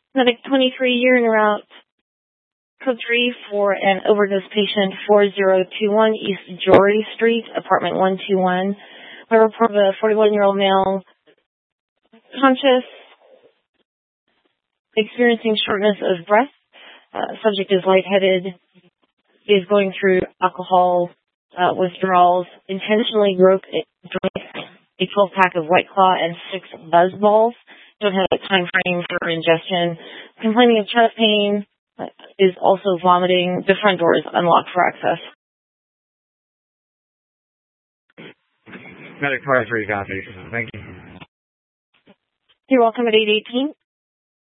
Medic 23, you're en route code 3 for an overdose patient 4021 East Jory Street, apartment 121. I report a 41-year-old male conscious, experiencing shortness of breath. Subject is lightheaded, is going through alcohol withdrawals, intentionally drank a 12-pack of White Claw and 6 Buzz Balls. Don't have a time frame for ingestion. Complaining of chest pain, is also vomiting. The front door is unlocked for access. Medic 23 copy. Thank you. You're welcome at 818.